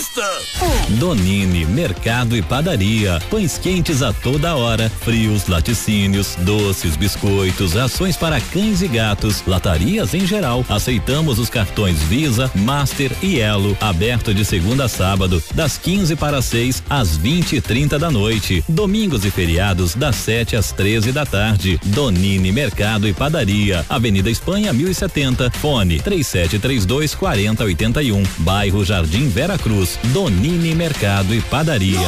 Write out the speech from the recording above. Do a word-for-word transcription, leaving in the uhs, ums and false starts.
gosta. Donini Mercado e Padaria. Pães quentes a toda hora, frios, laticínios, doces, biscoitos, rações para cães e gatos, latarias em geral. Aceitamos os cartões Visa, Master e Elo. Aberto de segunda a sábado, das quinze para as seis, às vinte e trinta da noite. Domingos e feriados, das sete às treze da tarde. Donini Mercado e Padaria. Avenida Espanha mil e setenta. Fone três sete três dois, quatro zero oito um. Bairro Jardim Vera Cruz. Donini Mercado e Padaria.